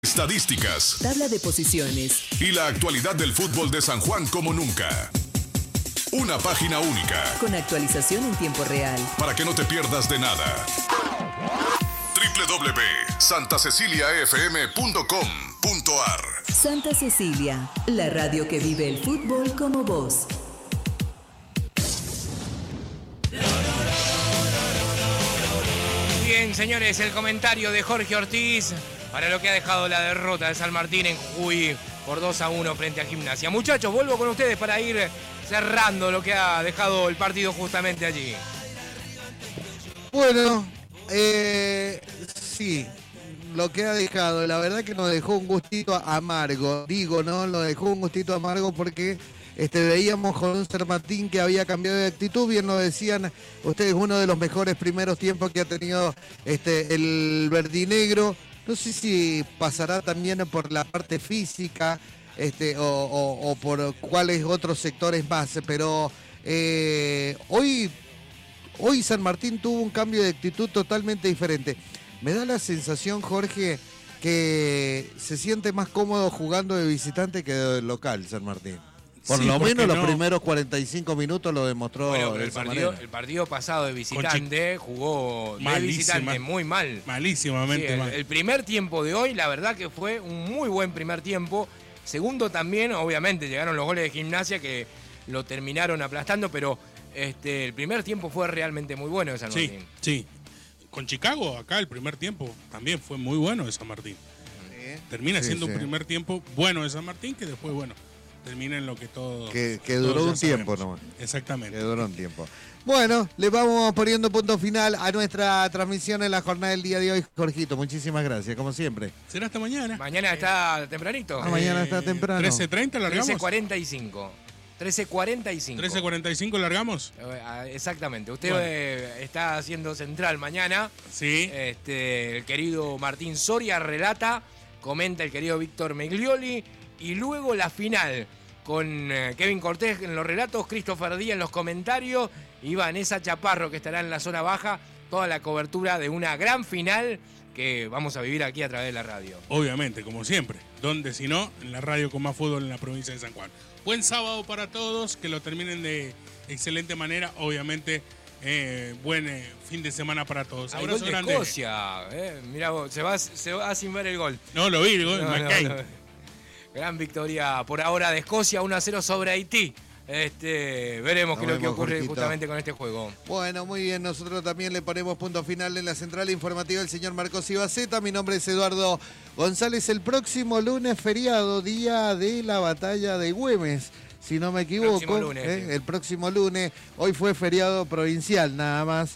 Estadísticas, tabla de posiciones y la actualidad del fútbol de San Juan como nunca. Una página única con actualización en tiempo real para que no te pierdas de nada. www.santaceciliafm.com.ar Santa Cecilia, la radio que vive el fútbol como vos. Bien, señores, el comentario de Jorge Ortiz para lo que ha dejado la derrota de San Martín en Jujuy por 2-1 frente a Gimnasia. Muchachos, vuelvo con ustedes para ir cerrando lo que ha dejado el partido justamente allí. Bueno, sí, lo que ha dejado, la verdad que nos dejó un gustito amargo. Digo, ¿no? Nos dejó un gustito amargo porque veíamos con un San Martín que había cambiado de actitud. Bien lo decían ustedes, uno de los mejores primeros tiempos que ha tenido el verdinegro. No sé si pasará también por la parte física o por cuáles otros sectores más, pero hoy San Martín tuvo un cambio de actitud totalmente diferente. Me da la sensación, Jorge, que se siente más cómodo jugando de visitante que de local, San Martín. Por lo menos los primeros 45 minutos lo demostró. Bueno, pero el partido pasado de visitante jugó de visitante muy mal. Malísimamente mal. El primer tiempo de hoy, la verdad que fue un muy buen primer tiempo. Segundo también, obviamente, llegaron los goles de Gimnasia que lo terminaron aplastando, pero el primer tiempo fue realmente muy bueno de San Martín. Sí. Con Chicago, acá el primer tiempo también fue muy bueno de San Martín. Termina siendo un primer tiempo bueno de San Martín que después, termina en lo que todo... Que duró un tiempo nomás. Exactamente. Que duró un tiempo. Bueno, le vamos poniendo punto final a nuestra transmisión en la jornada del día de hoy. Jorgito, muchísimas gracias, como siempre. Será hasta mañana. Mañana está tempranito. Mañana está temprano. 13:30 largamos. 13:45. 13:45. 13:45 largamos. Exactamente. Usted está haciendo central mañana. Sí. El querido Martín Soria relata, comenta el querido Víctor Meglioli. Y luego la final con Kevin Cortés en los relatos, Christopher Díaz en los comentarios y Vanessa Chaparro, que estará en la zona baja. Toda la cobertura de una gran final que vamos a vivir aquí a través de la radio. Obviamente, como siempre. Donde si no, en la radio con más fútbol en la provincia de San Juan. Buen sábado para todos, que lo terminen de excelente manera. Obviamente, buen fin de semana para todos. Abrazo gol de grande. Escocia, mirá vos, se va sin ver el gol. No, lo vi, el gol, McCain. No. Gran victoria por ahora de Escocia, 1-0 sobre Haití. Veremos qué es lo que ocurre justamente con este juego. Bueno, muy bien, nosotros también le ponemos punto final en la central informativa del señor Marcos Ibaceta. Mi nombre es Eduardo González. El próximo lunes feriado, día de la batalla de Güemes, si no me equivoco. El próximo lunes. Hoy fue feriado provincial nada más.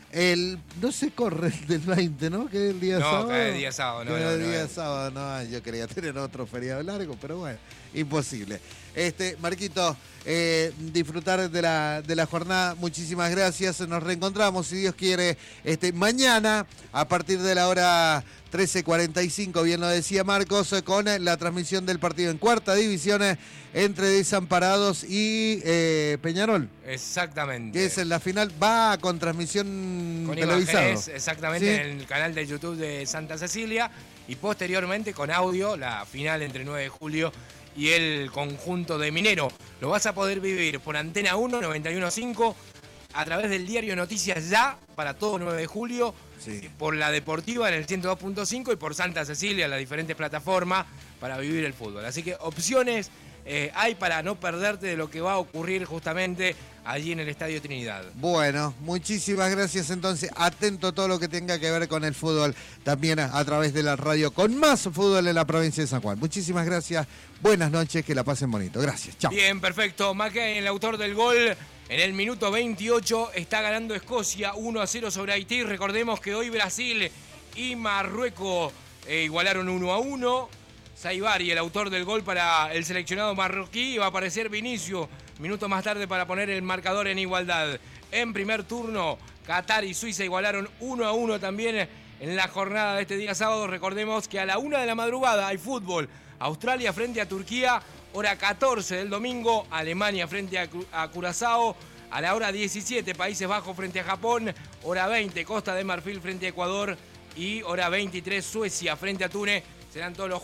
No se corre el del 20, ¿no? Que es el día sábado. No, cada día sábado. Sábado, no. Yo quería tener otro feriado largo, pero bueno, imposible. Marquito, disfrutar de la jornada. Muchísimas gracias. Nos reencontramos, si Dios quiere, mañana a partir de la hora 13:45, bien lo decía Marcos, con la transmisión del partido en cuarta división entre Desamparados y Peñarol. Exactamente. Que es en la final, va con transmisión con televisada. Exactamente, ¿sí? En el canal de YouTube de Santa Cecilia y posteriormente con audio, la final entre 9 de julio y el conjunto de Minero. Lo vas a poder vivir por Antena 1, 91.5, a través del diario Noticias Ya, para todo 9 de julio, sí, por la Deportiva en el 102.5 y por Santa Cecilia, las diferentes plataformas para vivir el fútbol. Así que opciones hay para no perderte de lo que va a ocurrir justamente allí en el Estadio Trinidad. Bueno, muchísimas gracias. Entonces, atento a todo lo que tenga que ver con el fútbol, también a través de la radio, con más fútbol en la provincia de San Juan. Muchísimas gracias, buenas noches, que la pasen bonito. Gracias, chao. Bien, perfecto. McCain, el autor del gol, en el minuto 28 está ganando Escocia 1-0 sobre Haití. Recordemos que hoy Brasil y Marruecos igualaron 1-1. Saibari, el autor del gol para el seleccionado marroquí, va a aparecer Vinicius minutos más tarde para poner el marcador en igualdad. En primer turno, Qatar y Suiza igualaron 1-1 también en la jornada de este día sábado. Recordemos que a la 1 de la madrugada hay fútbol. Australia frente a Turquía, hora 14 del domingo. Alemania frente a Curazao. A la hora 17, Países Bajos frente a Japón. Hora 20, Costa de Marfil frente a Ecuador. Y hora 23, Suecia frente a Túnez. serán todos los